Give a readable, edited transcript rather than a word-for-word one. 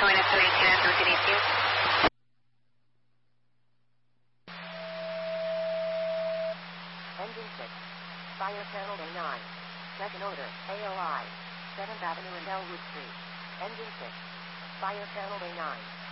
join us tonight, Canada, we can eat you. Engine 6. Fire channel A9. Second order, AOI. 7th Avenue and Elwood Street. Engine 6. Fire channel A9.